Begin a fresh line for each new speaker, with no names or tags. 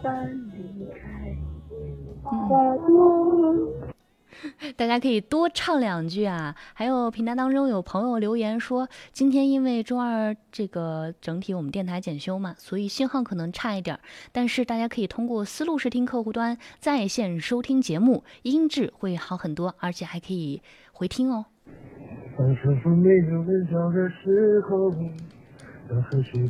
大家可以多唱两句啊！还有平台当中有朋友留言说，今天因为周二这个整体我们电台检修嘛，所以信号可能差一点，但是大家可以通过思路视听客户端在线收听节目，音质会好很多，而且还可以回听哦。当春风没有人照的时候，当河水